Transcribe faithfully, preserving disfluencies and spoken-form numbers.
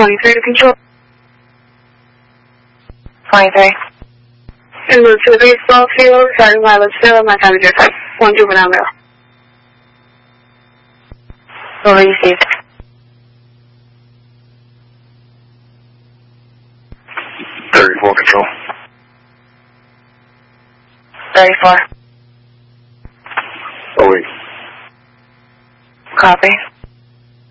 twenty-three to control. twenty-three. And move to the baseball field, starting wireless field, my time is your time. One juvenile male. Over received. thirty-four control. thirty-four. Oh wait. Copy.